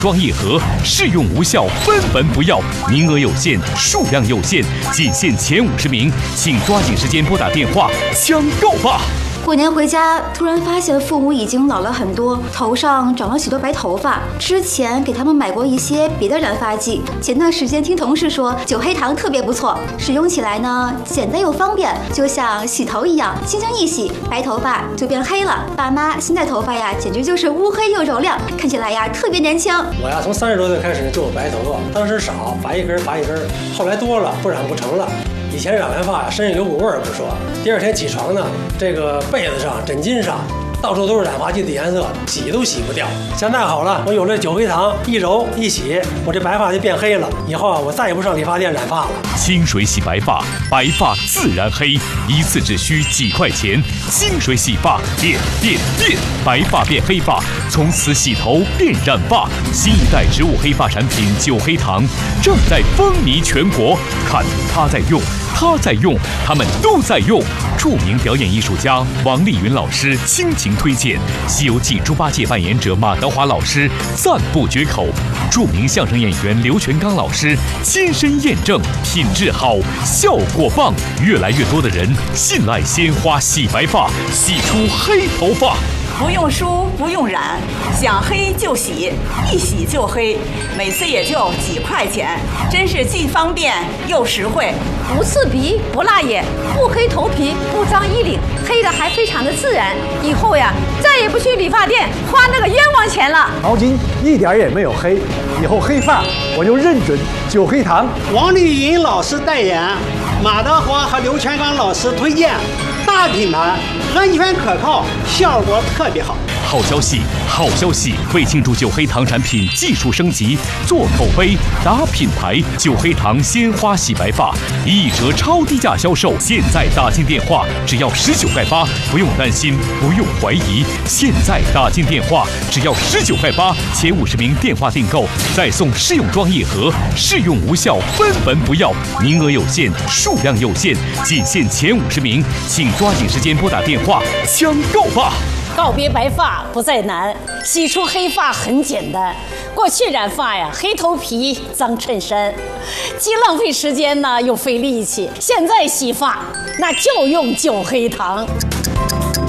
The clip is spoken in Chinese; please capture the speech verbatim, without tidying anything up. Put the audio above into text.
装一盒，试用无效，分文不要，名额有限，数量有限，仅限前五十名，请抓紧时间拨打电话抢购吧！ 过年回家，突然发现父母已经老了很多，头上长了许多白头发。之前给他们买过一些别的染发剂，前段时间听同事说九黑糖特别不错，使用起来呢简单又方便，就像洗头一样，轻轻一洗，白头发就变黑了。爸妈现在头发呀，简直就是乌黑又柔亮，看起来呀特别年轻。 我呀从三十多岁开始就有白头发，当时少，拔一根拔一根，后来多了，不染不成了。以前染完发身上有股味儿不说，第二天起床呢，这个被子上、枕巾上到处都是染发剂的颜色，洗都洗不掉。现在好了，我有了九黑糖，一揉一洗，我这白发就变黑了。以后啊，我再也不上理发店染发了。 清水洗白发，白发自然黑，一次只需几块钱。清水洗发，变变变，白发变黑发，从此洗头变染发。新一代植物黑发产品九黑糖正在风靡全国，看他在用，他在用，他们都在用。著名表演艺术家王丽云老师倾情推荐，《西游记》猪八戒扮演者马德华老师赞不绝口，著名相声演员刘全刚老师亲身验证，品质好，效果棒，越来越多的人信赖鲜花洗白发，洗出黑头发。 不用梳，不用染，想黑就洗，一洗就黑，每次也就几块钱，真是既方便又实惠。 不刺鼻，不辣眼，不黑头皮，不脏衣领，黑的还非常的自然。以后呀，再也不去理发店花那个冤枉钱了。 毛巾一点也没有黑，以后黑发我就认准九黑糖。 王丽云老师代言，马德华和刘全刚老师推荐，大品牌，安全可靠，效果特别好。 好消息，好消息！为庆祝九黑糖产品技术升级，做口碑、打品牌，九黑糖鲜花洗白发一折超低价销售。现在打进电话只要十九块八，不用担心，不用怀疑。现在打进电话只要十九块八，前五十名电话订购再送试用装一盒，试用无效，分文不要，名额有限，数量有限，仅限前五十名，请抓紧时间拨打电话抢购吧！ 告别白发不再难，洗出黑发很简单。过去染发呀，黑头皮、脏衬衫，既浪费时间呢，又费力气。现在洗发，那就用九黑糖。